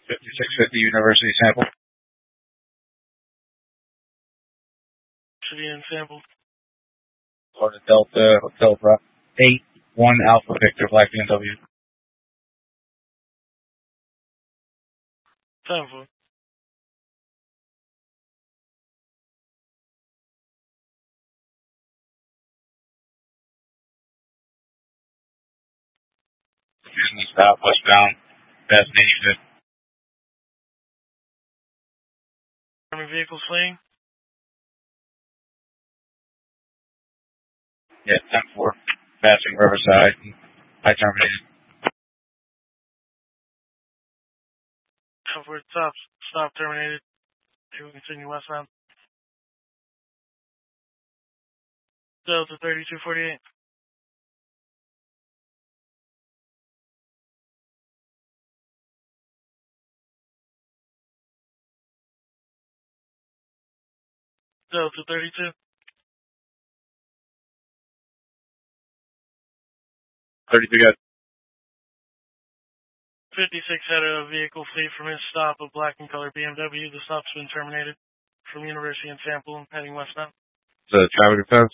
5650 University sample. Should be in sample. Florida Delta Hotel Drop 81 Alpha Victor Black BMW. 7-4. Disney stop westbound. Fast 85th. Army vehicles fleeing. Yeah, 10-4. Passing Riverside. I terminated. 10-4 stops. Stop terminated. You will continue westbound. Delta 3248. Delta 32. 32 got 56 had a vehicle flee from his stop, a black and colored BMW. The stop's been terminated from University and Sample, heading westbound. the traffic offense.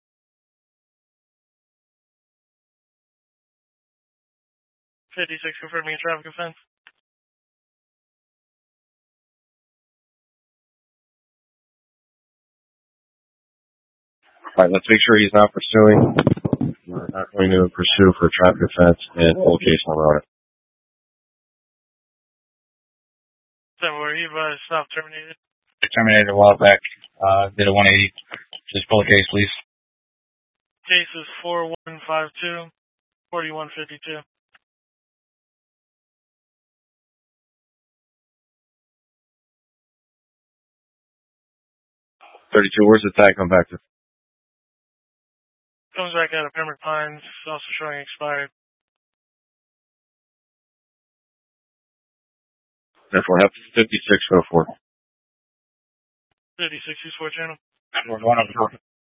56 confirming a traffic offense. All right, let's make sure he's not pursuing. We're not going to pursue for traffic offense and full case number on it. 7-4, you've stop terminated. I terminated a while back. Did a 180. Just pull a case, please. Case is 4152, 4152. 32, where's the tag come back to? Comes back out of Pembroke Pines, also showing expired. Therefore, have 5604. 56 East 4 channel. We're going up